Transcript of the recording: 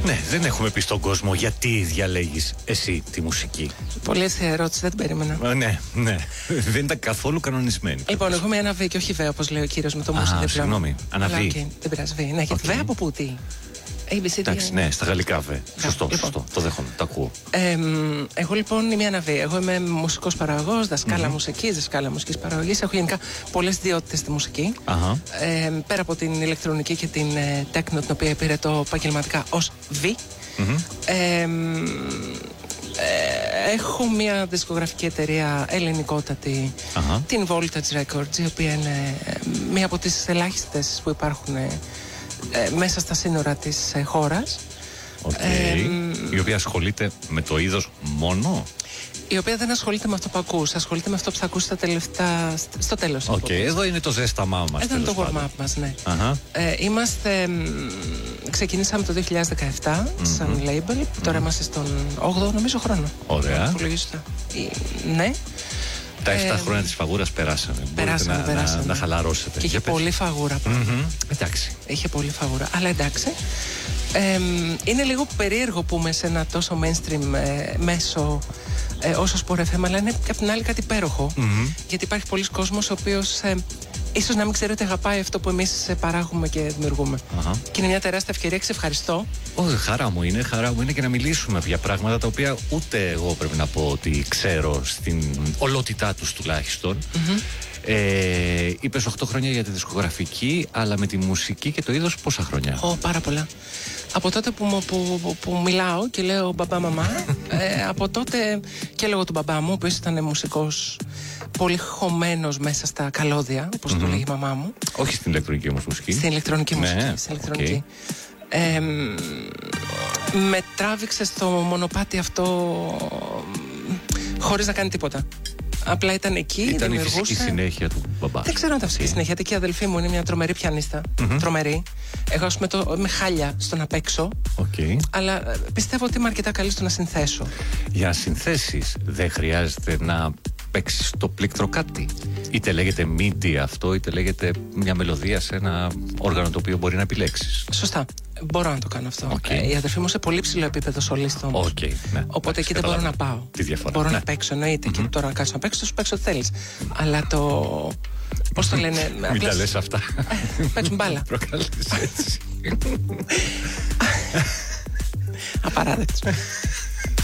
Ναι, δεν έχουμε πει στον κόσμο γιατί διαλέγεις εσύ τη μουσική. Πολύ εύκολη ερώτηση, δεν την περίμενα. Ναι. Δεν ήταν καθόλου κανονισμένη. Λοιπόν, εγώ είμαι ένα β και όχι β, όπως λέει ο κύριος με το μουσική. Συγγνώμη, αναβεί. Okay, δεν πειράζει, β. Ναι, γιατί β από πού, τι. ABC, εντάξει, ναι, στα γαλλικά β. Σωστό, το δέχομαι, το ακούω. Εγώ λοιπόν είμαι ένα β. Εγώ είμαι μουσικός παραγωγός, δασκάλα μουσικής, δασκάλα μουσικής παραγωγής. Έχω γενικά πολλές ιδιότητες στη μουσική. Πέρα από την ηλεκτρονική και την τέκνο, την οποία υπηρετώ επαγγελματικά ως β. Έχω μια δισκογραφική εταιρεία ελληνικότατη, την Voltage Records, η οποία είναι μία από τις ελάχιστες που υπάρχουν μέσα στα σύνορα της χώρας. Η οποία ασχολείται με το είδος μόνο. Η οποία δεν ασχολείται με αυτό που ακούς, ασχολείται με αυτό που θα ακούσει στο τέλος. Εδώ είναι το ζέσταμά μας. Εδώ είναι το warm-up μας, ναι. Ξεκινήσαμε το 2017 σαν label, τώρα είμαστε στον 8ο νομίζω χρόνο. Ωραία. Ναι. Τα 7 χρόνια της φαγούρας περάσανε. Μπορείτε να χαλαρώσετε. Και είχε πολύ φαγούρα. Εντάξει. Είχε πολύ φαγούρα, αλλά εντάξει. Είναι λίγο περίεργο που είμαι σε ένα τόσο mainstream μέσο όσο Sport FM, αλλά είναι απ' την άλλη κάτι υπέροχο. Γιατί υπάρχει πολλοί κόσμος ο οποίος ίσως να μην ξέρει ότι αγαπάει αυτό που εμείς παράγουμε και δημιουργούμε. Και είναι μια τεράστια ευκαιρία και σε ευχαριστώ. Χαρά μου είναι και να μιλήσουμε για πράγματα τα οποία ούτε εγώ πρέπει να πω ότι ξέρω στην ολότητά τους τουλάχιστον. Είπες 8 χρόνια για τη δισκογραφική, αλλά με τη μουσική και το είδος πόσα χρόνια? Πάρα πολλά. Από τότε που μιλάω και λέω μπαμπά μαμά, από τότε και λόγω του μπαμπά μου, ο οποίος ήταν μουσικός πολύ χωμένος μέσα στα καλώδια, όπως το λέγει η μαμά μου. Όχι στην ηλεκτρονική όμως μουσική. Στην ηλεκτρονική μουσική. Στην ηλεκτρονική. Με τράβηξε στο μονοπάτι αυτό χωρίς να κάνει τίποτα. Απλά ήταν εκεί, ήταν η φυσική συνέχεια του μπαμπά. Δεν ξέρω αν ήταν φυσική συνέχεια. Γιατί η αδελφή μου είναι μια τρομερή πιανίστα. Τρομερή. Εγώ είμαι χάλια στο να παίξω. Αλλά πιστεύω ότι είμαι αρκετά καλή στο να συνθέσω. Για να συνθέσεις δεν χρειάζεται να παίξεις το πλήκτρο κάτι. Είτε λέγεται MIDI αυτό, είτε λέγεται μια μελωδία σε ένα όργανο το οποίο μπορεί να επιλέξεις. Σωστά. Μπορώ να το κάνω αυτό. Η αδερφή μου σε πολύ ψηλό επίπεδο σολίστο όμως. Οπότε εκεί δεν μπορώ να πάω. Τη διαφορά. Μπορώ να παίξω, εννοείται. Και τώρα να κάτσω να παίξω, θα σου παίξω ό,τι θέλεις. Αλλά το. Πώς το λένε. Μην τα λες αυτά. Παίξουν μπάλα. Προκαλείς έτσι. Απαράδεκτος.